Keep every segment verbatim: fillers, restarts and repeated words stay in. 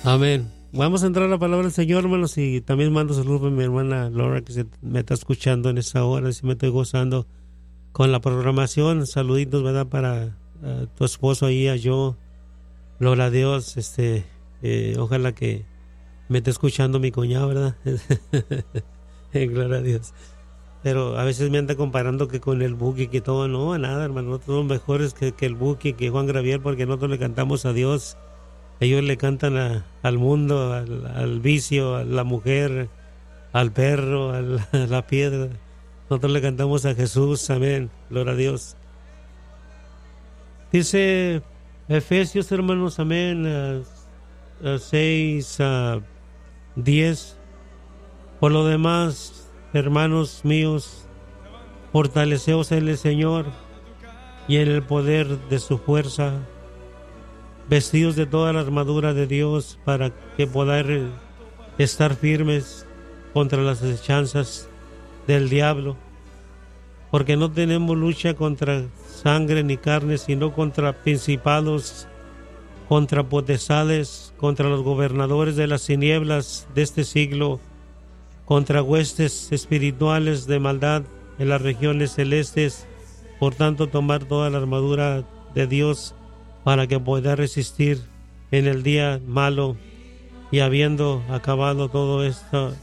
Amén. Vamos a entrar a la palabra del Señor, hermanos, y también mando saludos a mi hermana Laura, que se me está escuchando en esta hora, y me estoy gozando con la programación. Saluditos, ¿verdad?, para uh, tu esposo ahí, a yo. Gloria a Dios, este, eh, ojalá que me esté escuchando mi cuñado, ¿verdad? Gloria a Dios. Pero a veces me anda comparando que con el Buki, que todo, no, nada, hermano, nosotros somos mejores que, que el Buki, que Juan Gravier, porque nosotros le cantamos a Dios. Ellos le cantan a, al mundo, al, al vicio, a la mujer, al perro, a la, a la piedra. Nosotros le cantamos a Jesús, amén, gloria a Dios. Dice Efesios, hermanos, amén, a, a seis, a diez. Por lo demás, hermanos míos, fortaleceos en el Señor y en el poder de su fuerza, vestidos de toda la armadura de Dios, para que podáis estar firmes contra las acechanzas del diablo, porque no tenemos lucha contra sangre ni carne, sino contra principados, contra potestades, contra los gobernadores de las tinieblas de este siglo, contra huestes espirituales de maldad en las regiones celestes. Por tanto, tomar toda la armadura de Dios para que pueda resistir en el día malo, y habiendo acabado todo esto,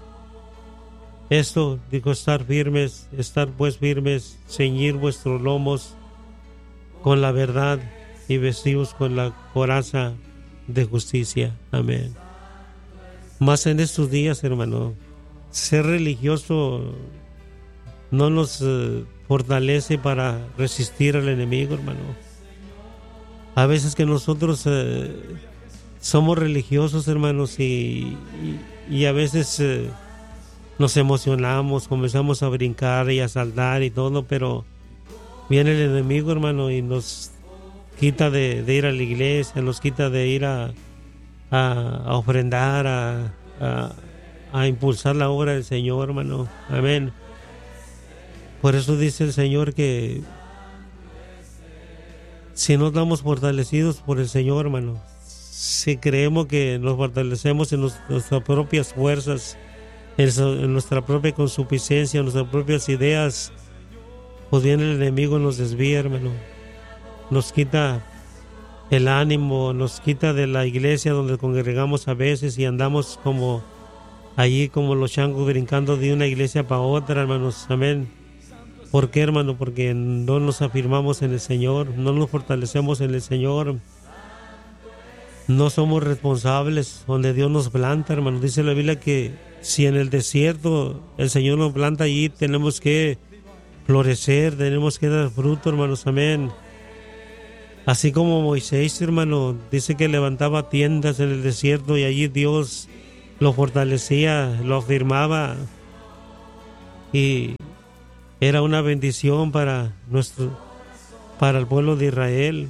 esto, digo, estar firmes, estar pues firmes, ceñir vuestros lomos con la verdad y vestidos con la coraza de justicia. Amén. Más en estos días, hermano, ser religioso no nos uh, fortalece para resistir al enemigo, hermano. A veces que nosotros eh, somos religiosos, hermanos, y, y, y a veces eh, nos emocionamos, comenzamos a brincar y a saltar y todo, pero viene el enemigo, hermano, y nos quita de, de ir a la iglesia, nos quita de ir a, a, a ofrendar, a, a, a impulsar la obra del Señor, hermano. Amén. Por eso dice el Señor que si nos damos fortalecidos por el Señor, hermano, si creemos que nos fortalecemos en nos, nuestras propias fuerzas, en, en nuestra propia consuficiencia, en nuestras propias ideas, pues viene el enemigo y nos desvía, hermano. Nos quita el ánimo, nos quita de la iglesia donde congregamos a veces y andamos como allí, como los changos brincando de una iglesia para otra, hermanos. Amén. ¿Por qué, hermano? Porque no nos afirmamos en el Señor, no nos fortalecemos en el Señor, no somos responsables donde Dios nos planta, hermano. Dice la Biblia que si en el desierto el Señor nos planta, allí tenemos que florecer, tenemos que dar fruto, hermanos. Amén. Así como Moisés, hermano, dice que levantaba tiendas en el desierto y allí Dios lo fortalecía, lo afirmaba, y era una bendición para nuestro, para el pueblo de Israel.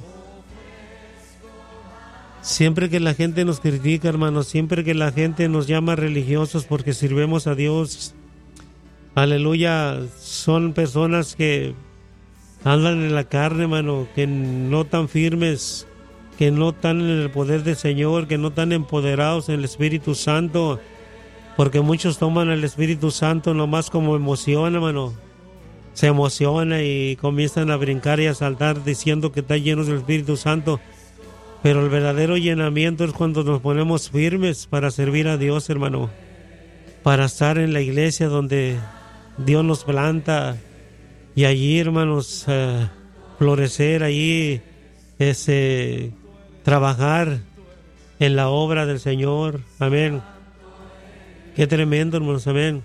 Siempre que la gente nos critica, hermanos, siempre que la gente nos llama religiosos porque sirvemos a Dios, aleluya, son personas que andan en la carne, hermano, que no están firmes, que no están en el poder del Señor, que no están empoderados en el Espíritu Santo, porque muchos toman el Espíritu Santo nomás como emoción, hermano. Se emociona y comienzan a brincar y a saltar diciendo que están llenos del Espíritu Santo. Pero el verdadero llenamiento es cuando nos ponemos firmes para servir a Dios, hermano. Para estar en la iglesia donde Dios nos planta. Y allí, hermanos, uh, florecer, allí es eh, trabajar en la obra del Señor. Amén. Qué tremendo, hermanos. Amén.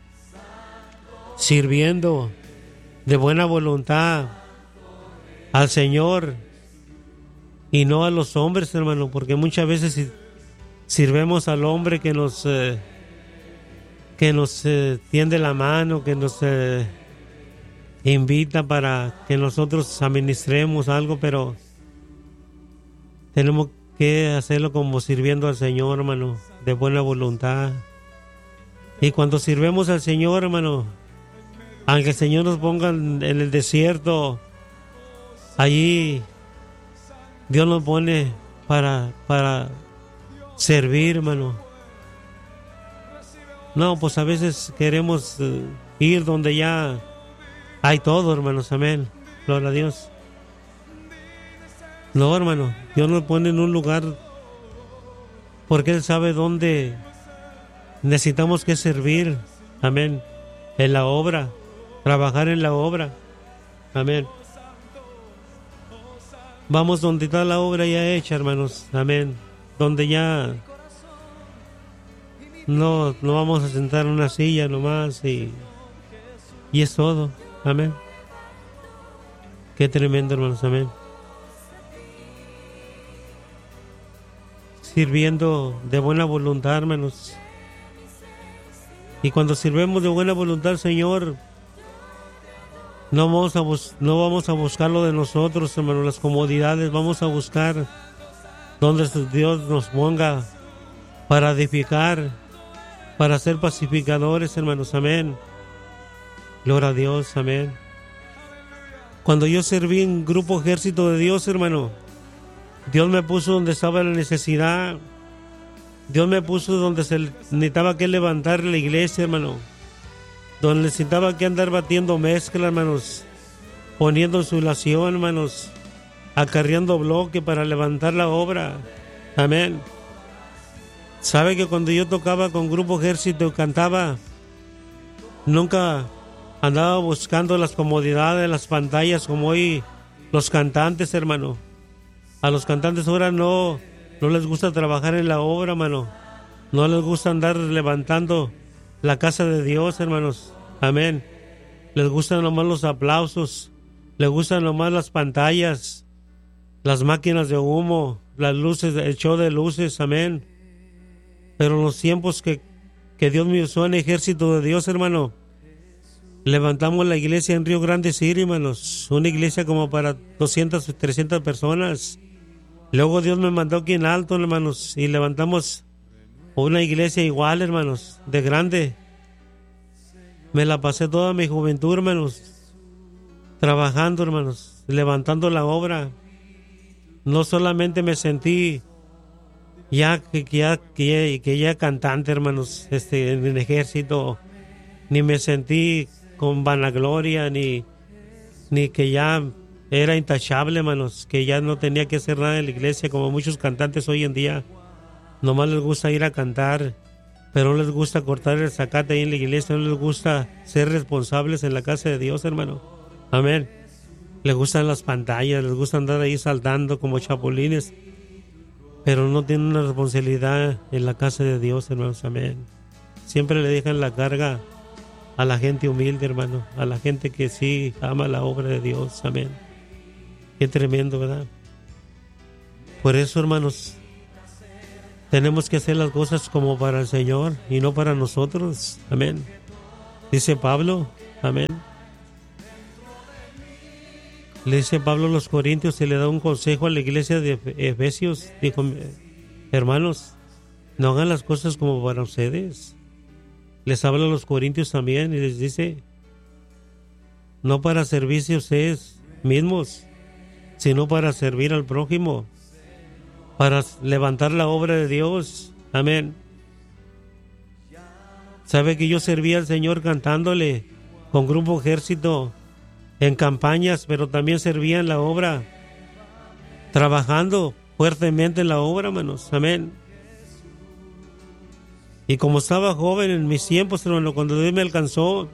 Sirviendo de buena voluntad al Señor y no a los hombres, hermano, porque muchas veces sirvemos al hombre que nos eh, que nos eh, tiende la mano, que nos eh, invita para que nosotros administremos algo, pero tenemos que hacerlo como sirviendo al Señor, hermano, de buena voluntad. Y cuando sirvemos al Señor, hermano, aunque el Señor nos ponga en el desierto, allí Dios nos pone para, para servir, hermano. No, pues a veces queremos uh, ir donde ya hay todo, hermanos, amén. Gloria a Dios. No, hermano, Dios nos pone en un lugar porque Él sabe dónde necesitamos que servir, amén, en la obra, trabajar en la obra, amén. Vamos donde está la obra ya hecha, hermanos, amén, donde ya no, no vamos a sentar en una silla nomás y, y es todo, amén. Qué tremendo, hermanos, amén. Sirviendo de buena voluntad, hermanos. Y cuando sirvemos de buena voluntad, Señor, no vamos a, bus- no vamos a buscar lo de nosotros, hermanos, las comodidades. Vamos a buscar donde Dios nos ponga para edificar, para ser pacificadores, hermanos, amén. Gloria a Dios, amén. Cuando yo serví en Grupo Ejército de Dios, hermano, Dios me puso donde estaba la necesidad. Dios me puso donde se necesitaba que levantar la iglesia, hermano. Donde necesitaba que andar batiendo mezcla, hermanos. Poniendo insulación, hermanos. Acarreando bloque para levantar la obra. Amén. ¿Sabe que cuando yo tocaba con Grupo Ejército, cantaba, nunca andaba buscando las comodidades, las pantallas como hoy los cantantes, hermano? A los cantantes ahora no, no les gusta trabajar en la obra, hermano. No les gusta andar levantando la casa de Dios, hermanos. Amén. Les gustan nomás los aplausos. Les gustan nomás las pantallas, las máquinas de humo, las luces, el show de luces. Amén. Pero en los tiempos que, que Dios me usó en Ejército de Dios, hermano, levantamos la iglesia en Río Grande City, hermanos. Una iglesia como para doscientas, trescientas personas. Luego Dios me mandó aquí en Alto, hermanos, y levantamos una iglesia igual, hermanos, de grande. Me la pasé toda mi juventud, hermanos, trabajando, hermanos, levantando la obra. No solamente me sentí ya que, que ya, que, que ya cantante, hermanos, este, en el ejército, ni me sentí con vanagloria, ni, ni que ya era intachable, hermanos, que ya no tenía que hacer nada en la iglesia, como muchos cantantes hoy en día. Nomás les gusta ir a cantar, pero no les gusta cortar el zacate ahí en la iglesia, no les gusta ser responsables en la casa de Dios, hermano. Amén. Les gustan las pantallas, les gusta andar ahí saltando como chapulines, pero no tienen una responsabilidad en la casa de Dios, hermanos. Amén. Siempre le dejan la carga a la gente humilde, hermano, a la gente que sí ama la obra de Dios. Amén. Qué tremendo, ¿verdad? Por eso, hermanos, tenemos que hacer las cosas como para el Señor y no para nosotros. Amén. Dice Pablo, amén. Le dice Pablo a los Corintios y le da un consejo a la iglesia de Efesios. Dijo, hermanos, no hagan las cosas como para ustedes. Les habla a los Corintios también y les dice, no para servirse ustedes mismos, sino para servir al prójimo, para levantar la obra de Dios. Amén. Sabe que yo servía al Señor cantándole con Grupo Ejército en campañas, pero también servía en la obra, trabajando fuertemente en la obra, hermanos. Amén. Y como estaba joven en mis tiempos, hermano, cuando Dios me alcanzó,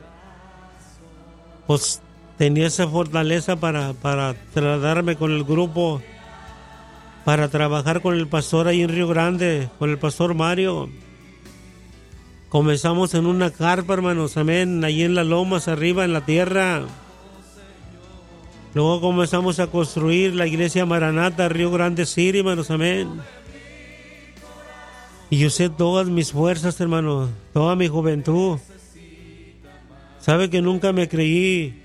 pues tenía esa fortaleza para, para trasladarme con el grupo, para trabajar con el pastor ahí en Río Grande, con el pastor Mario. Comenzamos en una carpa, hermanos, amén, ahí en las lomas, arriba en la tierra. Luego comenzamos a construir la iglesia Maranata, Río Grande City, hermanos, amén. Y usé todas mis fuerzas, hermano, toda mi juventud. Sabe que nunca me creí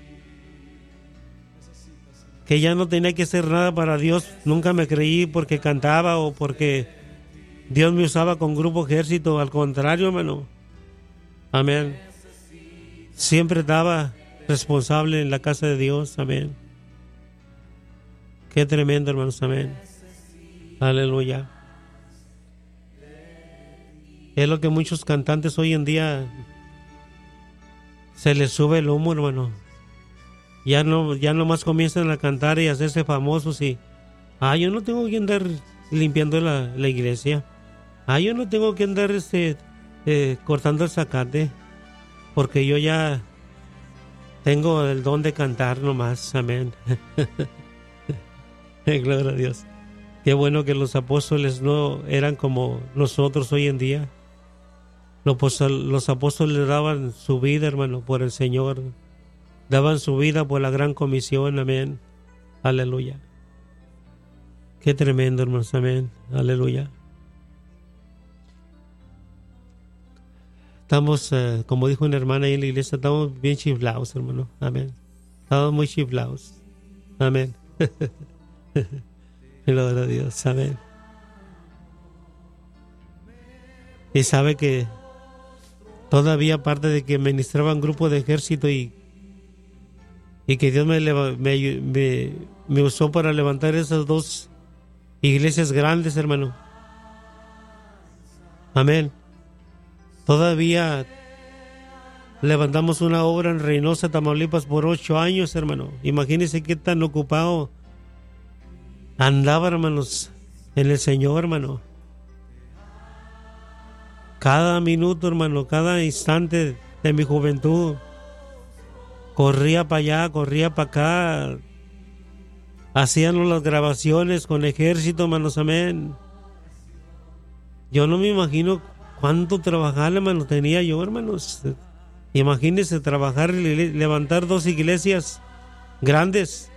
que ya no tenía que hacer nada para Dios. Nunca me creí porque cantaba o porque Dios me usaba con Grupo Ejército. Al contrario, hermano. Amén. Siempre estaba responsable en la casa de Dios. Amén. Qué tremendo, hermanos. Amén. Aleluya. Es lo que muchos cantantes hoy en día se les sube el humo, hermano. Ya no, ya nomás comienzan a cantar y a hacerse famosos y, ah, yo no tengo que andar limpiando la, la iglesia. Ah, yo no tengo que andar este, eh, cortando el zacate, porque yo ya tengo el don de cantar nomás. Amén. Gloria a Dios. Qué bueno que los apóstoles no eran como nosotros hoy en día. Los, los apóstoles daban su vida, hermano, por el Señor. Daban su vida por la gran comisión. Amén. Aleluya. Qué tremendo, hermanos. Amén. Aleluya. Estamos, uh, como dijo una hermana ahí en la iglesia, estamos bien chiflados, hermano. Amén. Estamos muy chiflados. Amén. Gloria a Dios. Amén. Y sabe que todavía, aparte de que ministraba un grupo de ejército y, y que Dios me, me, me, me usó para levantar esas dos iglesias grandes, hermano. Amén. Todavía levantamos una obra en Reynosa, Tamaulipas por ocho años, hermano. Imagínense qué tan ocupado andaba, hermanos, en el Señor, hermano. Cada minuto, hermano, cada instante de mi juventud, corría para allá, corría para acá. Hacían las grabaciones con ejército, hermanos, amén. Yo no me imagino cuánto trabajar, hermano, tenía yo, hermanos. Imagínense trabajar, levantar dos iglesias grandes.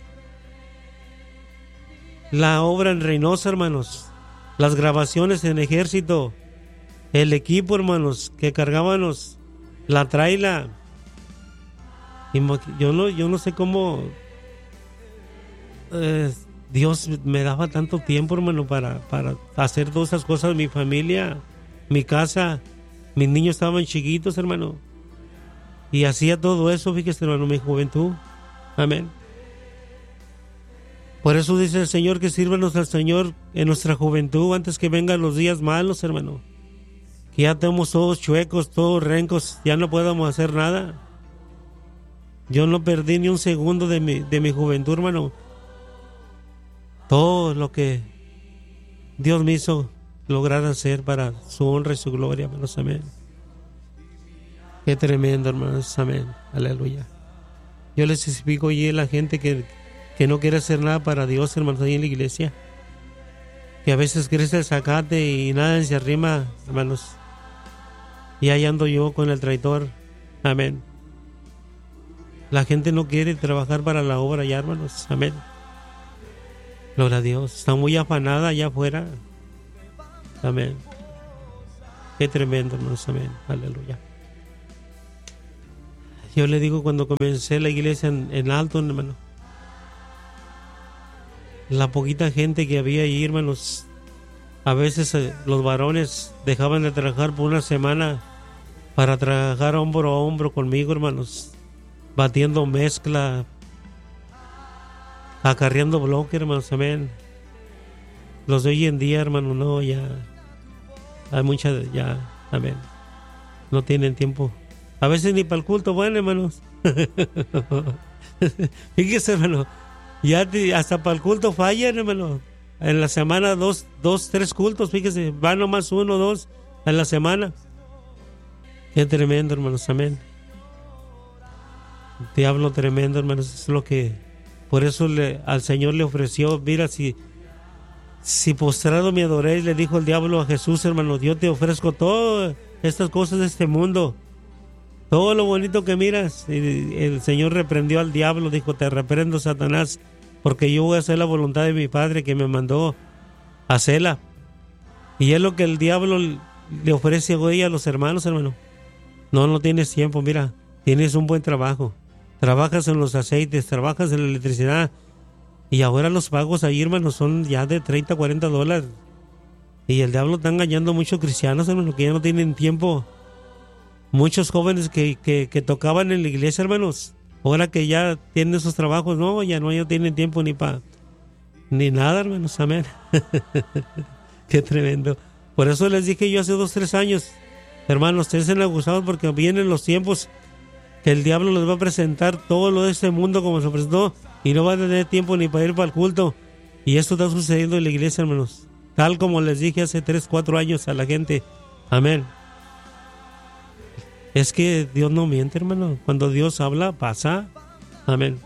La obra en Reynosa, hermanos. Las grabaciones en ejército. El equipo, hermanos, que cargábamos. La traila. Yo no, yo no sé cómo eh, Dios me daba tanto tiempo, hermano, para, para hacer todas esas cosas. Mi familia, mi casa, mis niños estaban chiquitos, hermano. Y hacía todo eso, fíjese, hermano, mi juventud. Amén. Por eso dice el Señor que sírvanos al Señor en nuestra juventud antes que vengan los días malos, hermano. Que ya estamos todos chuecos, todos rencos, ya no podemos hacer nada. Yo no perdí ni un segundo de mi, de mi juventud, hermano. Todo lo que Dios me hizo lograr hacer para su honra y su gloria, hermanos, amén. Qué tremendo, hermanos, amén, aleluya. Yo les explico hoy a la gente que, que no quiere hacer nada para Dios, hermanos, ahí en la iglesia. Que a veces crece el zacate y nada se arrima, hermanos. Y ahí ando yo con el traidor, amén. La gente no quiere trabajar para la obra ya, hermanos, amén. Gloria a Dios, está muy afanada allá afuera, amén. Qué tremendo, hermanos, amén, aleluya. Yo le digo, cuando comencé la iglesia en, en Alton, hermano, la poquita gente que había ahí, hermanos, a veces eh, los varones dejaban de trabajar por una semana para trabajar hombro a hombro conmigo, hermanos, batiendo mezcla, acarreando bloque, hermanos, amén. Los de hoy en día, hermano, no, ya hay mucha, ya, amén, no tienen tiempo. A veces ni para el culto, bueno, hermanos. Fíjese, hermano, ya te, hasta para el culto fallan, hermano. En la semana, dos, dos, tres cultos, fíjese, van nomás uno, dos en la semana. Qué tremendo, hermanos, amén. Diablo tremendo, hermanos, es lo que, por eso le, al Señor le ofreció, mira, si, si postrado me adoréis, le dijo el diablo a Jesús, hermano, yo te ofrezco todas estas cosas de este mundo. Todo lo bonito que miras. Y el Señor reprendió al diablo, dijo, te reprendo, Satanás, porque yo voy a hacer la voluntad de mi Padre que me mandó a hacerla. Y es lo que el diablo le ofrece hoy a los hermanos, hermano. No, no tienes tiempo, mira, tienes un buen trabajo. Trabajas en los aceites, trabajas en la electricidad. Y ahora los pagos ahí, hermano, son ya de treinta, cuarenta dólares. Y el diablo está engañando a muchos cristianos, hermano, que ya no tienen tiempo. Muchos jóvenes que, que, que tocaban en la iglesia, hermanos, ahora que ya tienen esos trabajos, no, ya no, ya tienen tiempo ni para, ni nada, hermanos, amén. Qué tremendo. Por eso les dije yo hace dos, tres años, hermanos, estén abusados porque vienen los tiempos que el diablo les va a presentar todo lo de este mundo como se presentó y no va a tener tiempo ni para ir para el culto. Y esto está sucediendo en la iglesia, hermanos, tal como les dije hace tres, cuatro años a la gente. Amén. Es que Dios no miente, hermano. Cuando Dios habla, pasa. Amén.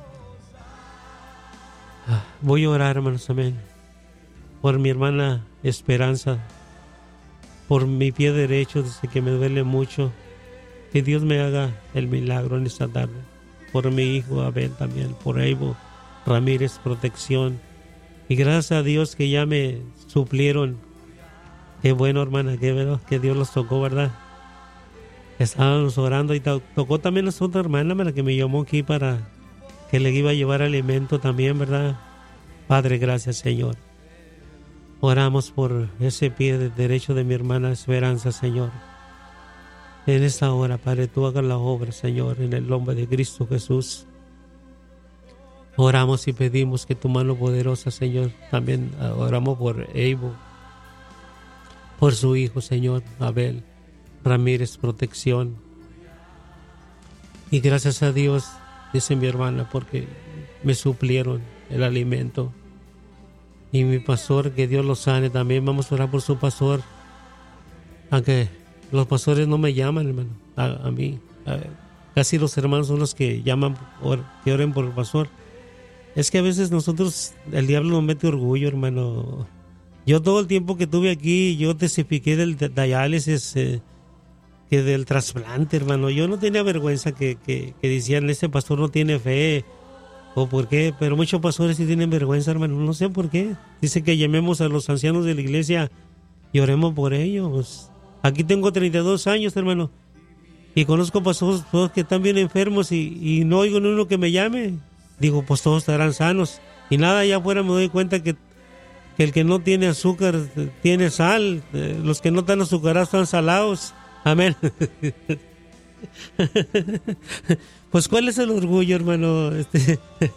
Voy a orar, hermanos, amén, por mi hermana Esperanza, por mi pie derecho, desde que me duele mucho. Que Dios me haga el milagro en esta tarde. Por mi hijo Abel también, por Evo Ramírez, protección. Y gracias a Dios que ya me suplieron. Qué bueno, hermana, qué bueno que Dios los tocó, ¿verdad? Estábamos orando y to- tocó también a otra hermana, la que me llamó aquí para que le iba a llevar alimento también, ¿verdad? Padre, gracias, Señor. Oramos por ese pie de derecho de mi hermana Esperanza, Señor. En esta hora, Padre, tú hagas la obra, Señor, en el nombre de Cristo Jesús. Oramos y pedimos que tu mano poderosa, Señor, también oramos por Evo, por su hijo, Señor, Abel Ramírez, protección. Y gracias a Dios, dice mi hermana, porque me suplieron el alimento. Y mi pastor, que Dios lo sane también. Vamos a orar por su pastor. Aunque los pastores no me llaman, hermano, a, a mí. A, casi los hermanos son los que llaman, or, que oren por el pastor. Es que a veces nosotros, el diablo nos mete orgullo, hermano. Yo todo el tiempo que tuve aquí, yo testifiqué del diálisis, eh, que del trasplante, hermano. Yo no tenía vergüenza que, que, que decían, ese pastor no tiene fe, o por qué, pero muchos pastores sí tienen vergüenza, hermano. No sé por qué. Dice que llamemos a los ancianos de la iglesia y oremos por ellos. Aquí tengo treinta y dos años, hermano, y conozco pastores todos que están bien enfermos y, y no oigo ni uno que me llame. Digo, pues todos estarán sanos. Y nada, allá afuera me doy cuenta que, que el que no tiene azúcar tiene sal. Eh, los que no están azucarados están salados. Amén. Pues ¿cuál es el orgullo, hermano? Este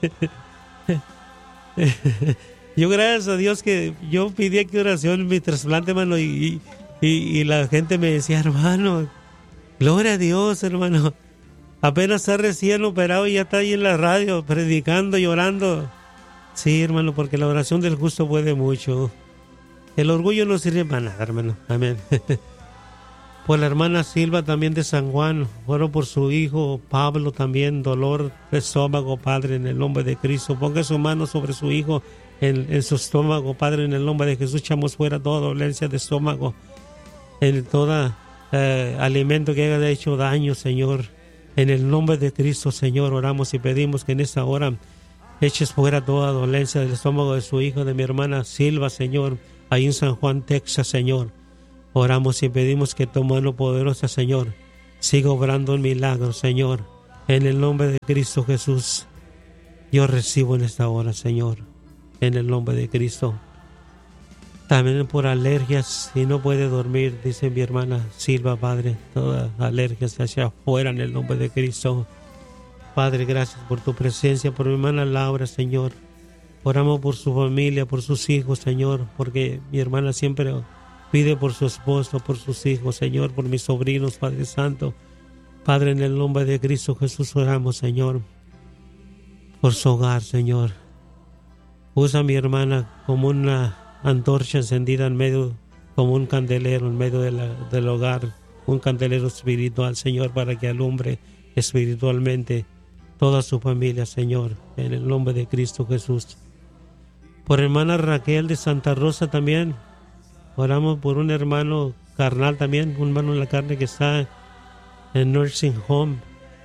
yo gracias a Dios que yo pedí aquí oración en mi trasplante, hermano, y, y, y la gente me decía, hermano, gloria a Dios, hermano. Apenas está recién operado y ya está ahí en la radio predicando y orando. Sí, hermano, porque la oración del justo puede mucho. El orgullo no sirve para nada, hermano. Amén. Por la hermana Silva también de San Juan, oro por su hijo Pablo también, dolor de estómago, Padre, en el nombre de Cristo. Ponga su mano sobre su hijo en, en su estómago, Padre, en el nombre de Jesús. Echamos fuera toda dolencia de estómago, en todo eh, alimento que haya hecho daño, Señor. En el nombre de Cristo, Señor, oramos y pedimos que en esta hora eches fuera toda dolencia del estómago de su hijo, de mi hermana Silva, Señor, ahí en San Juan, Texas, Señor. Oramos y pedimos que tu mano poderosa, Señor, siga obrando en milagros, Señor. En el nombre de Cristo Jesús, yo recibo en esta hora, Señor, en el nombre de Cristo. También por alergias, si no puede dormir, dice mi hermana Silva, Padre, todas alergias hacia afuera en el nombre de Cristo. Padre, gracias por tu presencia, por mi hermana Laura, Señor. Oramos por su familia, por sus hijos, Señor, porque mi hermana siempre pide por su esposo, por sus hijos, Señor, por mis sobrinos, Padre Santo. Padre, en el nombre de Cristo Jesús oramos, Señor, por su hogar, Señor. Usa a mi hermana como una antorcha encendida en medio, como un candelero en medio de la, del hogar, un candelero espiritual, Señor, para que alumbre espiritualmente toda su familia, Señor, en el nombre de Cristo Jesús. Por hermana Raquel de Santa Rosa también, oramos por un hermano carnal también, un hermano en la carne que está en nursing home.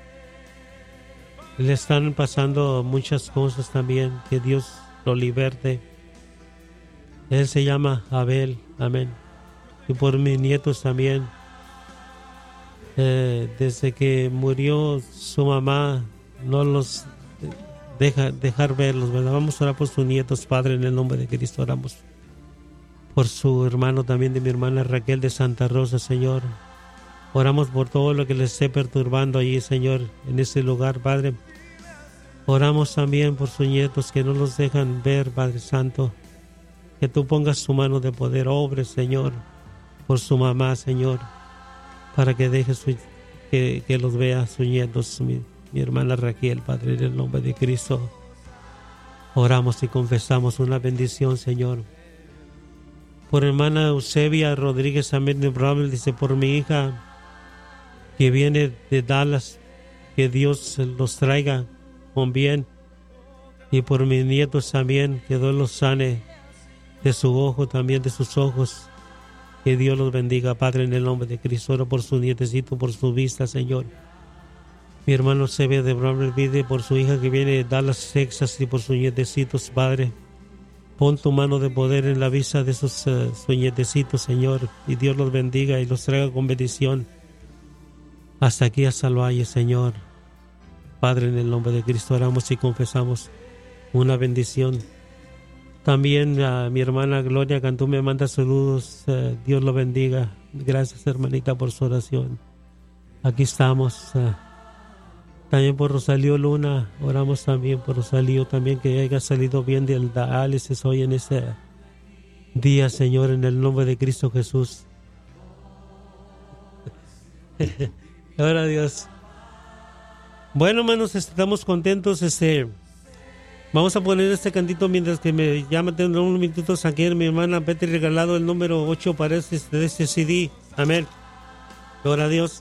Le están pasando muchas cosas también, que Dios lo liberte. Él se llama Abel, amén. Y por mis nietos también, eh, desde que murió su mamá, no los deja dejar verlos, ¿verdad? Vamos a orar por sus nietos, Padre, en el nombre de Cristo. Oramos por su hermano también, de mi hermana Raquel de Santa Rosa, Señor. Oramos por todo lo que les esté perturbando allí, Señor, en ese lugar, Padre. Oramos también por sus nietos que no los dejan ver, Padre Santo. Que tú pongas tu mano de poder, obre, Señor, por su mamá, Señor, para que deje su, que, que los vea sus nietos, mi, mi hermana Raquel, Padre, en el nombre de Cristo. Oramos y confesamos una bendición, Señor. Por hermana Eusebia Rodríguez Amén de Brabel, dice, por mi hija que viene de Dallas, que Dios los traiga con bien. Y por mis nietos también, que Dios los sane de su ojo, también de sus ojos. Que Dios los bendiga, Padre, en el nombre de Cristo. Oro por su nietecito, por su vista, Señor. Mi hermano Eusebia de Brabel pide por su hija que viene de Dallas, Texas, y por sus nietecitos, Padre. Pon tu mano de poder en la vista de sus, uh, sus nietecitos, Señor, y Dios los bendiga y los traiga con bendición hasta aquí, hasta el valle, Señor. Padre, en el nombre de Cristo oramos y confesamos una bendición. También uh, mi hermana Gloria Cantú me manda saludos. Uh, Dios lo bendiga. Gracias, hermanita, por su oración. Aquí estamos. Uh, También por Rosalío Luna, oramos también por Rosalío, también que haya salido bien del diálisis hoy en este día, Señor, en el nombre de Cristo Jesús. Ahora Dios. Bueno, hermanos, estamos contentos. Este, vamos a poner este cantito mientras que me llama, tendré unos minutitos aquí mi hermana Betty regalado el número ocho para este, de este C D. Amén. Ahora a Dios.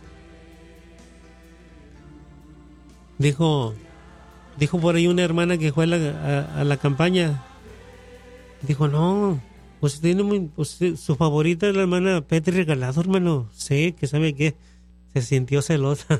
Dijo, dijo por ahí una hermana que fue a la, a, a la campaña. Dijo, no, usted tiene muy, usted, su favorita es la hermana Petri Regalado, hermano. Sí, que sabe que se sintió celosa.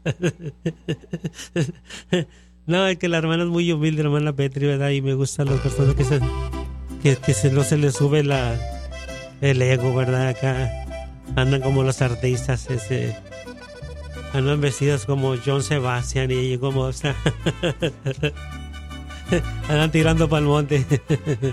No, es que la hermana es muy humilde, la hermana Petri, ¿verdad? Y me gustan las personas que se, que, que se, no se les sube la, el ego, ¿verdad? Acá andan como los artistas, ese... Andan vestidas como John Sebastian y como, o sea, andan tirando para el monte.